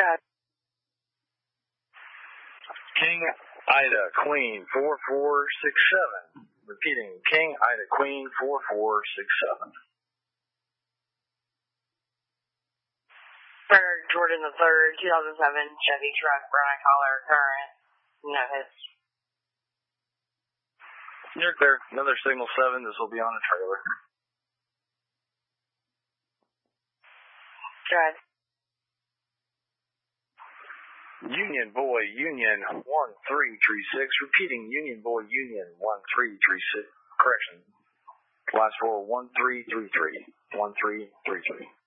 Got it. King Ida Queen 4467. Repeating, King Ida Queen 4467. Bernard Jordan III, 2007 Chevy truck, brown eye collar, current, no hits. You're clear. Another signal 7. This will be on a trailer. Good. Union Boy Union 1336. Repeating, Union Boy Union 1336. Correction. Last 4 1333. 1333.